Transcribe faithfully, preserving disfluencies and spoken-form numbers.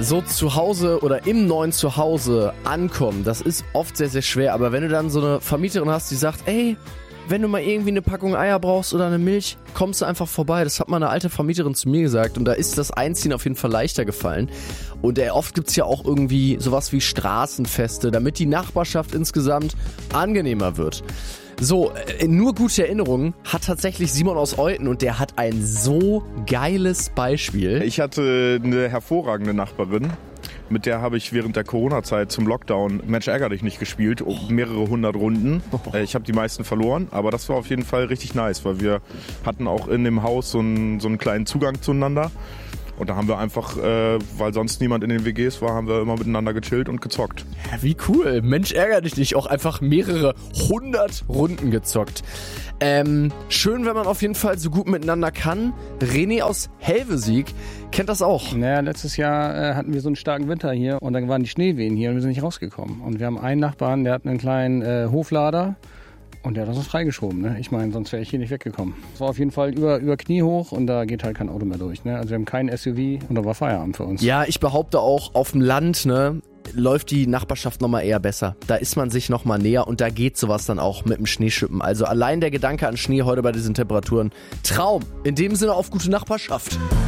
So zu Hause oder im neuen Zuhause ankommen, das ist oft sehr, sehr schwer. Aber wenn du dann so eine Vermieterin hast, die sagt, ey, wenn du mal irgendwie eine Packung Eier brauchst oder eine Milch, kommst du einfach vorbei. Das hat mal eine alte Vermieterin zu mir gesagt und da ist das Einziehen auf jeden Fall leichter gefallen. Und äh, oft gibt's ja auch irgendwie sowas wie Straßenfeste, damit die Nachbarschaft insgesamt angenehmer wird. So, äh, nur gute Erinnerungen hat tatsächlich Simon aus Olten und der hat ein so geiles Beispiel. Ich hatte eine hervorragende Nachbarin. Mit der habe ich während der Corona-Zeit zum Lockdown Mensch ärger dich nicht gespielt, um mehrere hundert Runden. Ich habe die meisten verloren, aber das war auf jeden Fall richtig nice, weil wir hatten auch in dem Haus so einen, so einen kleinen Zugang zueinander. Und da haben wir einfach, äh, weil sonst niemand in den W Gs war, haben wir immer miteinander gechillt und gezockt. Ja, wie cool. Mensch ärger dich nicht. Auch einfach mehrere hundert Runden gezockt. Ähm, schön, wenn man auf jeden Fall so gut miteinander kann. René aus Helvesiek kennt das auch. Naja, letztes Jahr äh, hatten wir so einen starken Winter hier und dann waren die Schneewehen hier und wir sind nicht rausgekommen. Und wir haben einen Nachbarn, der hat einen kleinen äh, Hoflader. Und der hat das uns freigeschoben, ne? Ich meine, sonst wäre ich hier nicht weggekommen. Es war auf jeden Fall über, über Knie hoch und da geht halt kein Auto mehr durch, ne? Also wir haben keinen S U V und da war Feierabend für uns. Ja, ich behaupte auch, auf dem Land, ne, läuft die Nachbarschaft nochmal eher besser. Da ist man sich nochmal näher und da geht sowas dann auch mit dem Schneeschippen. Also allein der Gedanke an Schnee heute bei diesen Temperaturen, Traum. In dem Sinne auf gute Nachbarschaft.